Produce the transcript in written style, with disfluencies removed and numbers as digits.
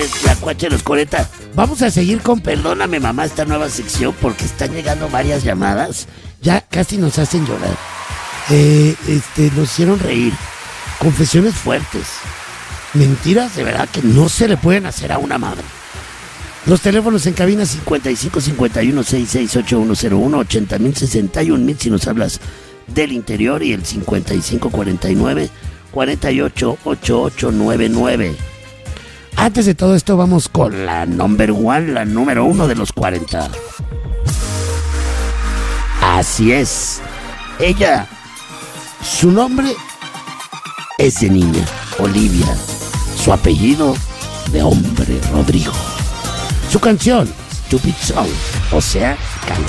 la cuacha de los 40. Vamos a seguir con Perdóname Mamá, esta nueva sección, porque están llegando varias llamadas. Ya casi nos hacen llorar. Nos hicieron reír. Confesiones fuertes. Mentiras de verdad que no se le pueden hacer a una madre. Los teléfonos en cabina 55 51 66 8101 80,000 61,000 si nos hablas del interior, y el 55 49 48 8899. Antes de todo esto vamos con la number one, la número uno de los 40. Así es. Ella, su nombre es de niña, Olivia. Su apellido de hombre, Rodrigo. Su canción, Stupid Song, o sea, canción